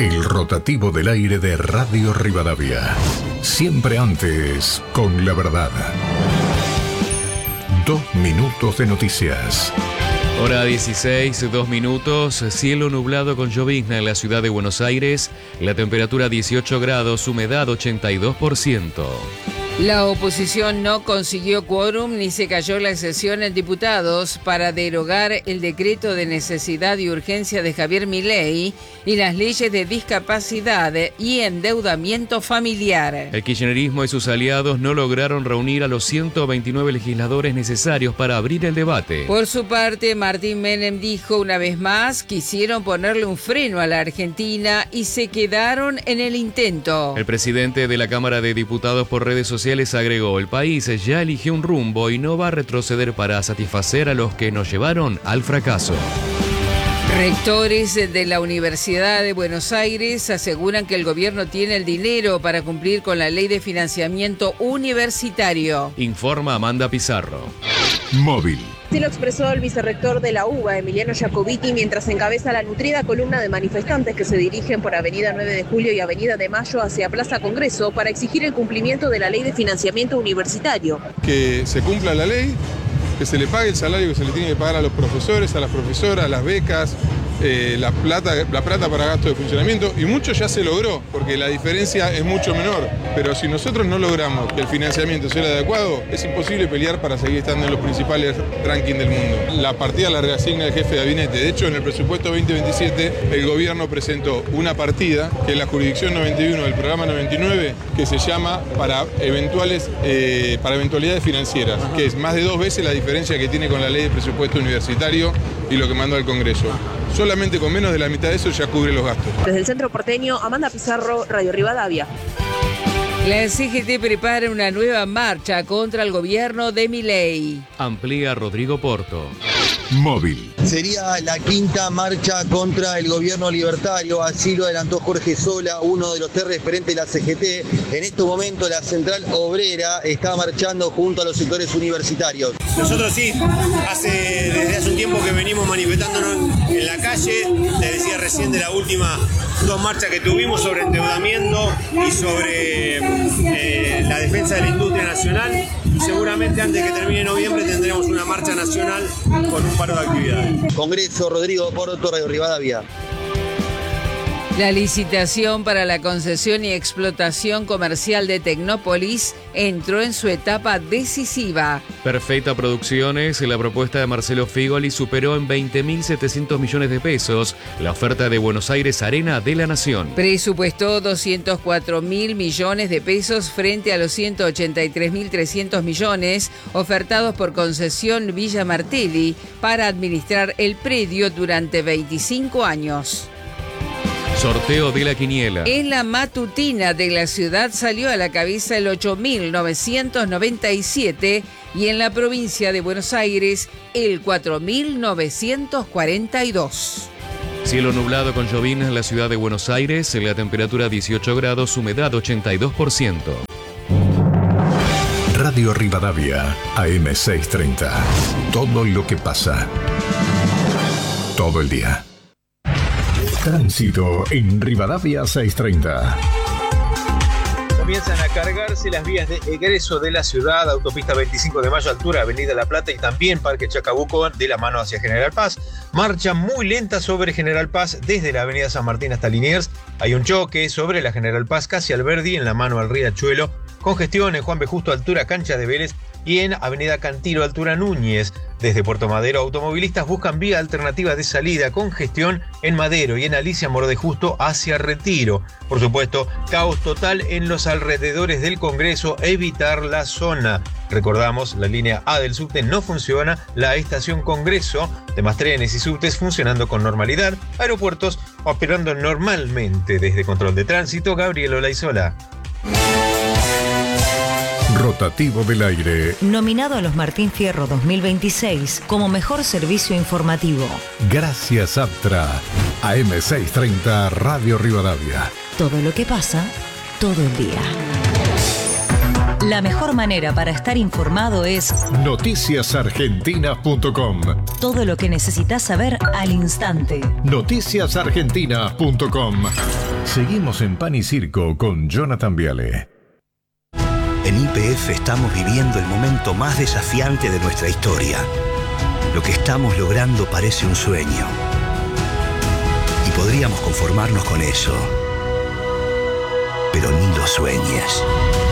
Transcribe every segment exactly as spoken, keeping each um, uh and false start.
El rotativo del aire de Radio Rivadavia. Siempre antes, con la verdad. Dos minutos de noticias. Hora dieciséis, dos minutos, cielo nublado con llovizna en la ciudad de Buenos Aires, la temperatura dieciocho grados, humedad ochenta y dos por ciento. La oposición no consiguió quórum ni se cayó la sesión en diputados para derogar el decreto de necesidad y urgencia de Javier Milei y las leyes de discapacidad y endeudamiento familiar. El kirchnerismo y sus aliados no lograron reunir a los ciento veintinueve legisladores necesarios para abrir el debate. Por su parte, Martín Menem dijo una vez más, quisieron ponerle un freno a la Argentina y se quedaron en el intento. El presidente de la Cámara de Diputados por redes sociales agregó, el país ya eligió un rumbo y no va a retroceder para satisfacer a los que nos llevaron al fracaso. Rectores de la Universidad de Buenos Aires aseguran que el gobierno tiene el dinero para cumplir con la ley de financiamiento universitario. Informa Amanda Pizarro. Móvil. Así lo expresó el vicerrector de la U B A, Emiliano Jacobiti, mientras encabeza la nutrida columna de manifestantes que se dirigen por Avenida nueve de Julio y Avenida de Mayo hacia Plaza Congreso para exigir el cumplimiento de la ley de financiamiento universitario. Que se cumpla la ley, que se le pague el salario que se le tiene que pagar a los profesores, a las profesoras, las becas, eh, la plata, la plata para gasto de funcionamiento, y mucho ya se logró, porque la diferencia es mucho menor. Pero si nosotros no logramos que el financiamiento sea el adecuado, es imposible pelear para seguir estando en los principales rankings del mundo. La partida la reasigna el jefe de gabinete. De hecho, en el presupuesto veinte veintisiete, el gobierno presentó una partida, que es la jurisdicción noventa y uno del programa noventa y nueve, que se llama para eventuales eh, para eventualidades financieras, que es más de dos veces la diferencia que tiene con la ley de presupuesto universitario y lo que mandó al Congreso. Solamente con menos de la mitad de eso ya cubre los gastos. Desde el Centro Porteño, Amanda Pizarro, Radio Rivadavia. La C G T prepara una nueva marcha contra el gobierno de Milei. Amplía Rodrigo Porto. Móvil. Sería la quinta marcha contra el gobierno libertario, así lo adelantó Jorge Sola, uno de los tres referentes de la C G T. En este momento la Central Obrera está marchando junto a los sectores universitarios. Nosotros sí, hace, desde hace un tiempo que venimos manifestándonos en la calle, les decía recién de la última dos marchas que tuvimos sobre endeudamiento y sobre eh, la defensa de la industria nacional, y seguramente antes de que termine noviembre tendremos una marcha nacional con un paro de actividades. Congreso, Rodrigo Porto, Radio Rivadavia. La licitación para la concesión y explotación comercial de Tecnópolis entró en su etapa decisiva. Perfecta Producciones, la propuesta de Marcelo Figoli superó en veinte mil setecientos millones de pesos la oferta de Buenos Aires Arena de la Nación. Presupuestó doscientos cuatro mil millones de pesos frente a los ciento ochenta y tres mil trescientos millones ofertados por Concesión Villa Martelli para administrar el predio durante veinticinco años. Sorteo de la quiniela. En la matutina de la ciudad salió a la cabeza el ocho mil novecientos noventa y siete y en la provincia de Buenos Aires el cuatro mil novecientos cuarenta y dos. Cielo nublado con llovizna en la ciudad de Buenos Aires, la temperatura dieciocho grados, humedad ochenta y dos por ciento. Radio Rivadavia, A M seiscientos treinta. Todo lo que pasa. Todo el día. Tránsito en Rivadavia seiscientos treinta. Comienzan a cargarse las vías de egreso de la ciudad, autopista veinticinco de mayo, altura Avenida La Plata y también Parque Chacabuco, de la mano hacia General Paz. Marcha muy lenta sobre General Paz desde la Avenida San Martín hasta Liniers. Hay un choque sobre la General Paz casi Alberdi, en la mano al Riachuelo. Congestión en Juan B. Justo, altura Cancha de Vélez, y en Avenida Cantilo, altura Núñez. Desde Puerto Madero, automovilistas buscan vía alternativa de salida, con gestión en Madero y en Alicia Moro de Justo hacia Retiro. Por supuesto, caos total en los alrededores del Congreso, evitar la zona. Recordamos, la línea A del subte no funciona, la estación Congreso, demás trenes y subtes funcionando con normalidad, aeropuertos operando normalmente. Desde Control de Tránsito, Gabriel Olaizola. Rotativo del aire. Nominado a los Martín Fierro dos mil veintiséis como mejor servicio informativo. Gracias, Aptra. A M seiscientos treinta, Radio Rivadavia. Todo lo que pasa, todo el día. La mejor manera para estar informado es noticias argentinas punto com. todo lo que necesitas saber al instante. noticias argentinas punto com. Seguimos en Pan y Circo con Jonathan Viale. En Y P F estamos viviendo el momento más desafiante de nuestra historia. Lo que estamos logrando parece un sueño. Y podríamos conformarnos con eso. Pero ni lo sueñes.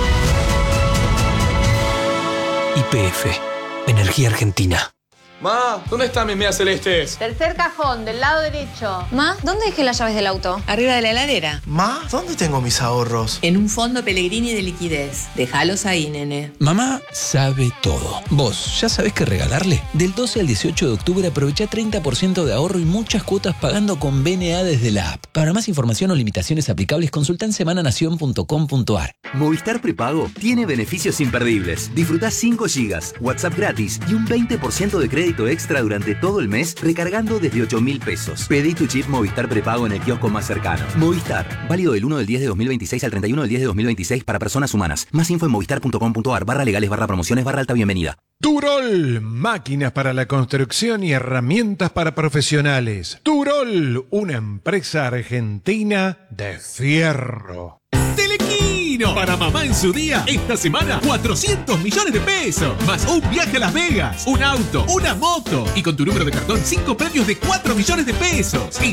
Y P F, Energía Argentina. Ma, ¿dónde están mis medias celestes? Tercer cajón, del lado derecho. Ma, ¿dónde dejé las llaves del auto? Arriba de la heladera. Ma, ¿dónde tengo mis ahorros? En un fondo Pellegrini de liquidez. Déjalos ahí, nene. Mamá sabe todo. ¿Vos ya sabés qué regalarle? Del doce al dieciocho de octubre aprovecha treinta por ciento de ahorro y muchas cuotas pagando con B N A desde la app. Para más información o limitaciones aplicables, consulta en semana nación punto com punto a r. Movistar Prepago tiene beneficios imperdibles. Disfrutá cinco gigas, WhatsApp gratis y un veinte por ciento de crédito extra durante todo el mes recargando desde ocho mil pesos. Pedí tu chip Movistar Prepago en el kiosco más cercano. Movistar, válido del uno del diez de dos mil veintiséis al treinta y uno del diez de dos mil veintiséis para personas humanas. Más info en movistar punto com punto a r barra legales barra promociones barra alta bienvenida. Turol, máquinas para la construcción y herramientas para profesionales. Turol, una empresa argentina de fierro. Telequino, para mamá en su día, esta semana cuatrocientos millones de pesos, más un viaje a Las Vegas, un auto, una moto y con tu número de cartón cinco premios de cuatro millones de pesos.